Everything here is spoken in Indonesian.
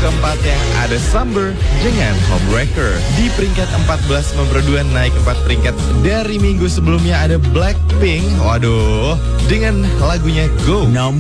keempatnya ada Summer dengan Homewrecker. Di peringkat 14 nomor 2 naik 4 peringkat dari minggu sebelumnya ada Blackpink. Waduh, dengan lagunya Go.